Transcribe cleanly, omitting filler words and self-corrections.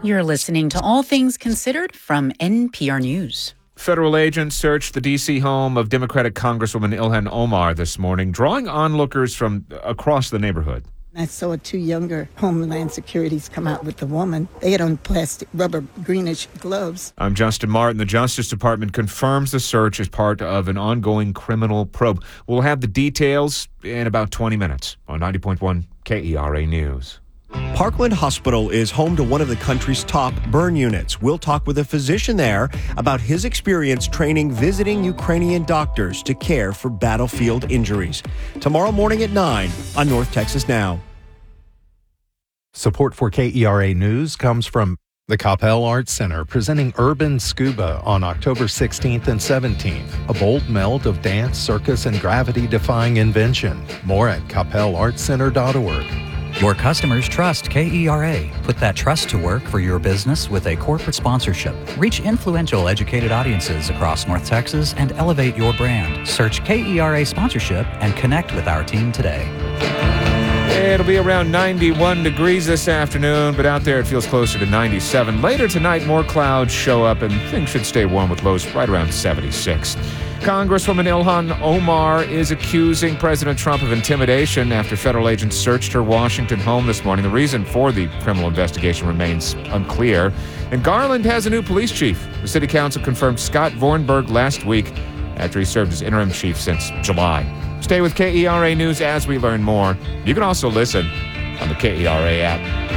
You're listening to All Things Considered from NPR News. Federal agents searched the D.C. home of Democratic Congresswoman Ilhan Omar this morning, drawing onlookers from across the neighborhood. I saw two younger Homeland Securities come out with the woman. They had on plastic, rubber, greenish gloves. I'm Justin Martin. The Justice Department confirms the search as part of an ongoing criminal probe. We'll have the details in about 20 minutes on 90.1 KERA News. Parkland Hospital is home to one of the country's top burn units. We'll talk with a physician there about his experience training visiting Ukrainian doctors to care for battlefield injuries. Tomorrow morning at 9 on North Texas Now. Support for KERA News comes from the Coppell Arts Center, presenting Urban Scuba on October 16th and 17th. A bold meld of dance, circus, and gravity-defying invention. More at CoppellArtsCenter.org. Your customers trust KERA. Put that trust to work for your business with a corporate sponsorship. Reach influential, educated audiences across North Texas and elevate your brand. Search KERA sponsorship and connect with our team today. It'll be around 91 degrees this afternoon, but out there it feels closer to 97. Later tonight, more clouds show up and things should stay warm with lows right around 76. Congresswoman Ilhan Omar is accusing President Trump of intimidation after federal agents searched her Washington home this morning. The reason for the criminal investigation remains unclear. And Garland has a new police chief. The city council confirmed Scott Vornberg last week after he served as interim chief since July. Stay with KERA News as we learn more. You can also listen on the KERA app.